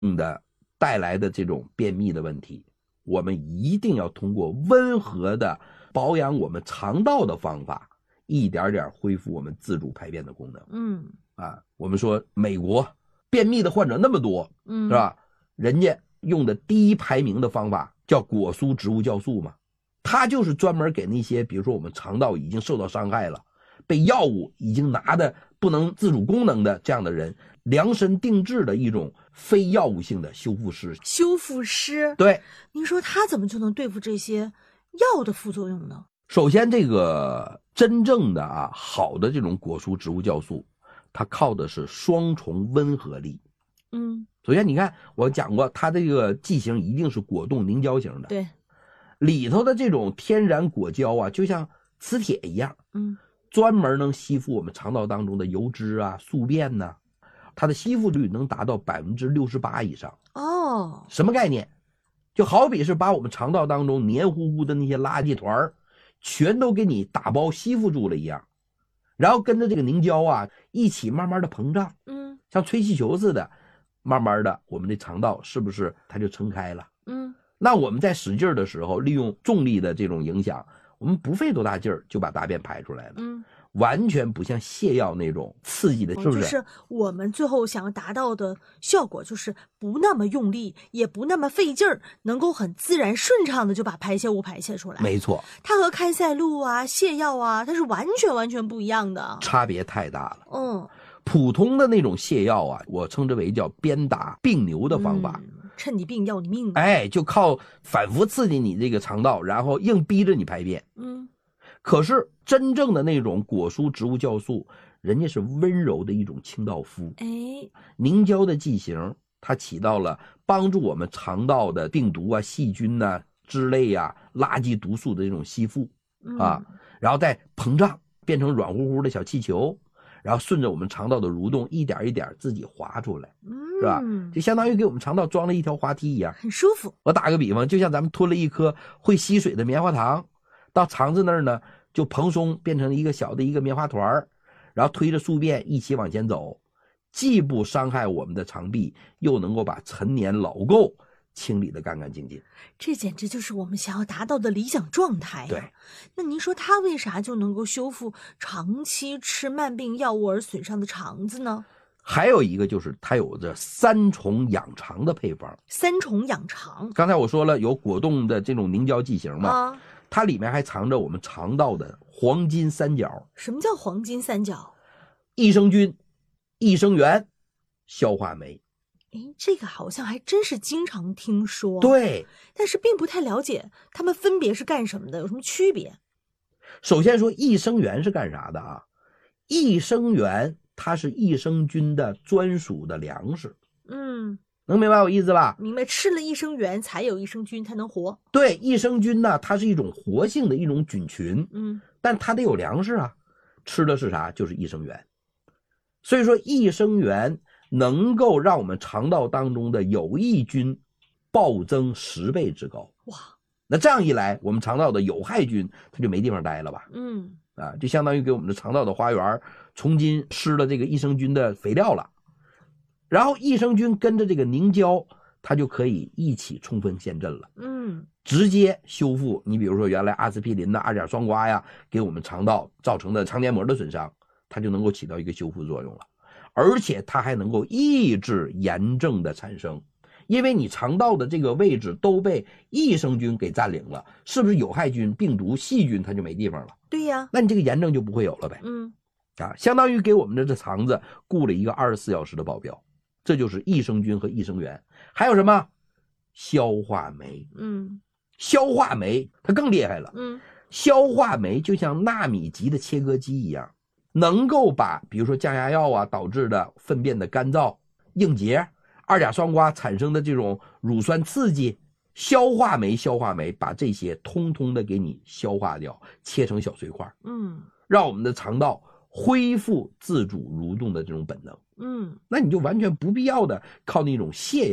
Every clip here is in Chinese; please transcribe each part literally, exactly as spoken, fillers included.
的带来的这种便秘的问题，我们一定要通过温和的保养我们肠道的方法，一点点恢复我们自主排便的功能。 嗯啊，我们说美国便秘的患者那么多， 嗯， 是吧？人家用的第一排名的方法叫果蔬植物酵素嘛，它就是专门给那些比如说我们肠道已经受到伤害了，被药物已经拿的不能自主功能的这样的人，量身定制的一种非药物性的修复师。 修复师， 对， 您说他怎么就能对付这些药的副作用呢？ 首先这个真正的啊好的这种果蔬植物酵素，它靠的是双重温和力。 嗯， 首先你看我讲过，它这个剂型一定是果冻凝胶型的， 对， 里头的这种天然果胶啊，就像磁铁一样， 嗯， 专门能吸附我们肠道当中的油脂啊、宿便呐、啊，它的吸附率能达到百分之六十八以上。 哦， 什么概念？就好比是把我们肠道当中黏糊糊的那些垃圾团全都给你打包吸附住了一样，然后跟着这个凝胶啊一起慢慢的膨胀， 嗯， 像吹气球似的，慢慢的我们的肠道是不是它就撑开了？ 嗯， 那我们在使劲的时候，利用重力的这种影响，我们不费多大劲儿就把大便排出来了。 嗯， 完全不像泻药那种刺激的，是不是？ 就是我们最后想要达到的效果，就是不那么用力，也不那么费劲儿，能够很自然顺畅的就把排泄物排泄出来。 没错， 它和开塞露啊、泻药啊，它是完全完全不一样的， 差别太大了。 嗯， 普通的那种泻药啊，我称之为叫鞭打病牛的方法。 嗯，趁你病要你命。 哎，就靠反复刺激你这个肠道，然后硬逼着你排便。 嗯。 可是真正的那种果蔬植物酵素，人家是温柔的一种清道夫。 哎， 凝胶的剂型，它起到了帮助我们肠道的病毒啊、细菌呐、啊、脂类啊、垃圾毒素的这种吸附啊， 嗯、 然后再膨胀变成软乎乎的小气球，然后顺着我们肠道的蠕动，一点一点自己滑出来， 嗯、 是吧？就相当于给我们肠道装了一条滑梯一样， 很舒服。 我打个比方，就像咱们吞了一颗会吸水的棉花糖，到肠子那儿呢，就蓬松变成一个小的一个棉花团，然后推着宿便一起往前走，既不伤害我们的肠壁，又能够把陈年老垢清理得干干净净。 这简直就是我们想要达到的理想状态、啊。 对， 那您说它为啥就能够修复长期吃慢病药物而损伤的肠子呢？ 还有一个就是它有着三重养肠的配方。 三重养肠， 刚才我说了有果冻的这种凝胶剂型嘛， 啊， 它里面还藏着我们肠道的黄金三角。 什么叫黄金三角？ 益生菌、益生元、消化酶。 诶，这个好像还真是经常听说， 对， 但是并不太了解它们分别是干什么的，有什么区别？ 首先说益生元是干啥的啊？益生元它是益生菌的专属的粮食。 嗯， 能明白我意思吧？ 明白，吃了益生元才有益生菌才能活。 对，益生菌呢，它是一种活性的一种菌群， 嗯， 但它得有粮食啊，吃的是啥？就是益生元。所以说益生元能够让我们肠道当中的有益菌暴增十倍之高。 哇， 那这样一来，我们肠道的有害菌它就没地方待了吧？ 嗯， 啊，就相当于给我们的肠道的花园重新施了这个益生菌的肥料了。然后益生菌跟着这个凝胶，它就可以一起充分陷阵了。 嗯， 直接修复你比如说原来阿司匹林呐、二甲双胍呀给我们肠道造成的肠黏膜的损伤，它就能够起到一个修复作用了。而且它还能够抑制炎症的产生，因为你肠道的这个位置都被益生菌给占领了，是不是有害菌、病毒、细菌它就没地方了？ 对呀， 那你这个炎症就不会有了呗。 嗯， 啊，相当于给我们的这肠子雇了一个二十四小时的保镖，这就是益生菌和益生元。还有什么？消化酶。 嗯， 消化酶它更厉害了。 嗯， 消化酶就像纳米级的切割机一样，能够把比如说降压药啊导致的粪便的干燥、硬结、二甲双胍产生的这种乳酸刺激，消化酶消化酶把这些通通的给你消化掉，切成小碎块， 嗯， 让我们的肠道恢复自主蠕动的这种本能。 嗯， 那你就完全不必要的靠那种泻药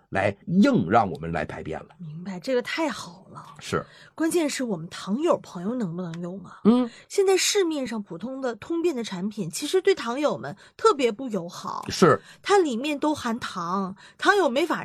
来硬让我们来排便了。 明白，这个太好了。 是， 关键是我们糖友朋友能不能用啊？ 嗯， 现在市面上普通的通便的产品，其实对糖友们特别不友好， 是， 它里面都含糖，糖友没法